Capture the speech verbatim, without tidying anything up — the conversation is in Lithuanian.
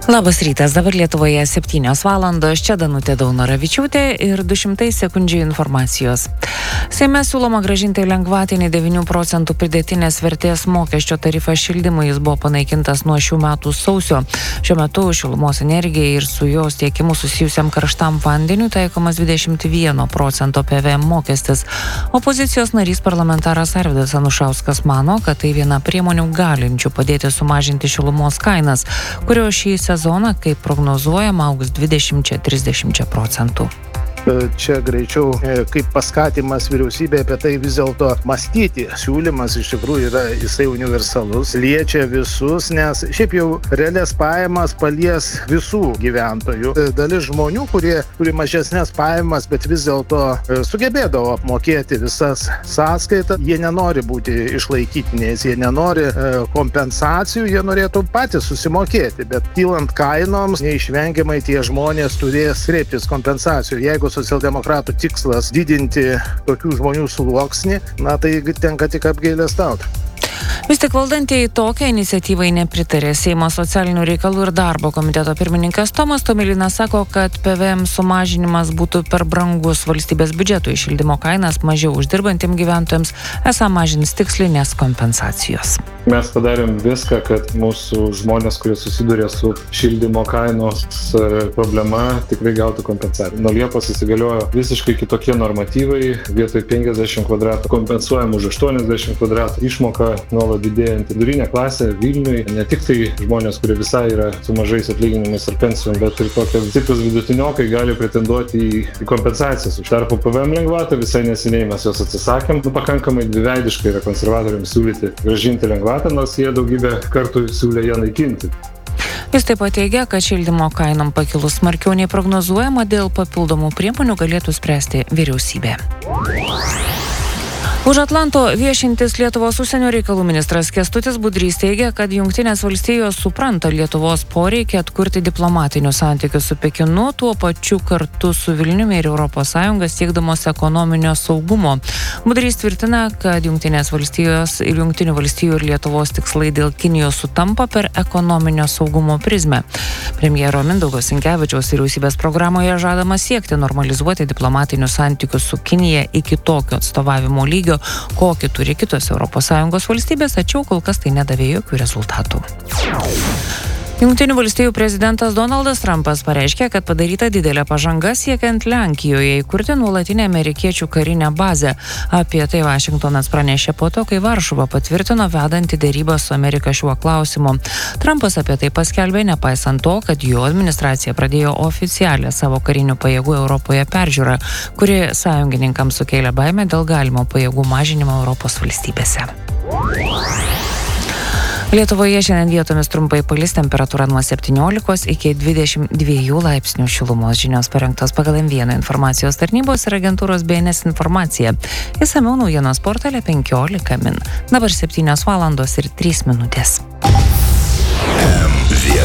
Labas rytas, dabar Lietuvoje septynios valandos, čia Danutė Daunoravičiūtė ir du šimtai sekundžių informacijos. Seime siūloma grąžinti lengvatinį devynių procentų pridėtinės vertės mokesčio tarifą šildymui, jis buvo panaikintas nuo šių metų sausio. Šiuo metu šilumos energijai ir su jos tiekimu susijusiam karštam vandeniu taikomas dvidešimt vieno procento P V M mokestis. Opozicijos narys parlamentaras Arvydas Anušauskas mano, kad tai viena priemonių galinčių padėti sumažinti šilumos kainas, kurios šį sezoną, kaip prognozuojama, augs dvidešimt trisdešimt procentų. Čia greičiau kaip paskatimas vyriausybė apie tai vis dėlto mąstyti. Siūlymas iš tikrųjų yra jisai universalus, liečia visus, nes šiaip jau realias pajamas palies visų gyventojų. Dalis žmonių, kurie turi mažesnės pajamas, bet vis dėlto sugebėdavo apmokėti visas sąskaitas, jie nenori būti išlaikytiniais, jie nenori kompensacijų, jie norėtų patys susimokėti, bet kylant kainoms neišvengiamai tie žmonės turės kreiptis kompensacijų. Jeigu socialdemokratų tikslas didinti tokių žmonių sluoksnį, na tai tenka tik apgailestauti. Vis tik valdantieji tokią iniciatyvai nepritarė. Seimo socialinių reikalų ir darbo komiteto pirmininkas Tomas Tomilinas sako, kad P V M sumažinimas būtų per brangus valstybės biudžetui, šildymo kainas mažiau uždirbantiems gyventojams esą mažins tikslinės kompensacijos. Mes padarėm viską, kad mūsų žmonės, kurie susiduria su šildymo kainos problema, tikrai gautų kompensaciją. Nuo Liepos įsigaliojo visiškai kitokie normatyvai, vietoj penkiasdešimt kvadratų kompensuojam už aštuoniasdešimt kvadratų, išmoka nuolat didėjant. Vidurinė klasė Vilniui, ne tik tai žmonės, kurie visai yra su mažais atlyginimais ir pensijom, bet ir tokie stiprūs vidutiniokai gali pretenduoti į, į kompensacijas. Už tarpu P V M lengvatą visai neseniai mes jos atsisakėm. Nu, pakankamai dviveidiškai yra konservatoriams siūlyti grąžinti lengvatą, nors jie daugybę kartų siūlė ją naikinti. Jis taip pat teigia, kad šildymo kainom pakilus smarkiau nei prognozuojama, dėl papildomų priemonių galėtų spręsti vyriausybė. Už Atlanto viešintis Lietuvos užsienio reikalų ministras Kęstutis Budrys teigia, kad Jungtinės valstijos supranta Lietuvos poreikį atkurti diplomatinius santykius su Pekinu, tuo pačiu kartu su Vilniumi ir Europos Sąjunga siekdamos ekonominio saugumo. Budrys tvirtina, kad Jungtinės valstijos ir Jungtinių valstijų ir Lietuvos tikslai dėl Kinijos sutampa per ekonominio saugumo prizmę. Premjero Mindaugo Sinkevičiaus vyriausybės programoje žadama siekti normalizuoti diplomatinius santykius su Kinija iki tokio atstovavimo lygio, kokį turi kitos Europos Sąjungos valstybės, tačiau kol kas tai nedavė jokių rezultatų. Jungtinių valstijų prezidentas Donaldas Trumpas pareiškė, kad padaryta didelė pažanga siekiant Lenkijoje įkurti nuolatinę amerikiečių karinę bazę. Apie tai Vašingtonas pranešė po to, kai Varšuva patvirtino vedantį derybą su Amerika šiuo klausimu. Trumpas apie tai paskelbė nepaisant to, kad jo administracija pradėjo oficialią savo karinių pajėgų Europoje peržiūrą, kuri sąjungininkams sukėlė baimę dėl galimo pajėgų mažinimo Europos valstybėse. Lietuvoje šiandien vietomis trumpai palis, temperatūra nuo septyniolikos iki dvidešimt dviejų laipsnių šilumos. Žinios parengtos pagal M vieną informacijos tarnybos ir agentūros B N S informacija. Išsamiau naujienos portale penkiolika min. Dabar septynios valandos ir trys minutės. M vienas.